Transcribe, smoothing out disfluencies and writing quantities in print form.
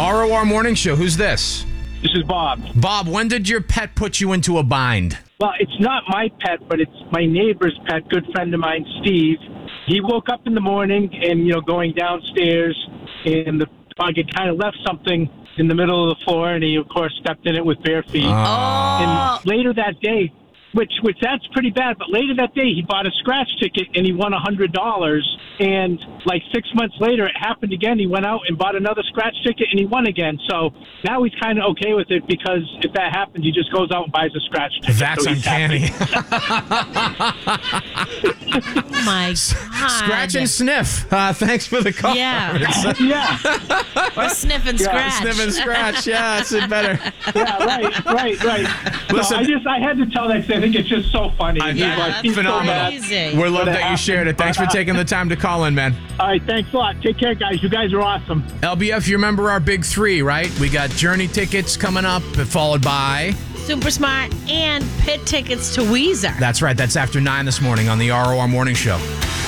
ROR Morning Show. Who's this? This is Bob. Bob, when did your pet put you into a bind? Well, it's not my pet, but it's my neighbor's pet, good friend of mine, Steve. He woke up in the morning and, going downstairs, and the dog had kind of left something in the middle of the floor, and he, of course, stepped in it with bare feet. And later that day, which that's pretty bad, but later that day, he bought a scratch ticket, and he won $100. And like 6 months later, it happened again. He went out and bought another scratch ticket, and he won again. So now he's kind of okay with it, because if that happens, he just goes out and buys a scratch ticket. That's uncanny. Oh, my God. Scratch and sniff. Thanks for the call. Yeah. Yeah. Or sniff and scratch. Sniff and scratch. Yeah, that's it better. Yeah, right. Listen, so I had to tell that, 'cause I think it's just so funny. that's phenomenal. amazing. We love that you shared it. Thanks for taking the time to call in, man. All right, thanks a lot. Take care, guys. You guys are awesome. LBF, you remember our big three, right? We got Journey tickets coming up, followed by... Super Smart and pit tickets to Weezer. That's right. That's after 9 this morning on the ROR Morning Show.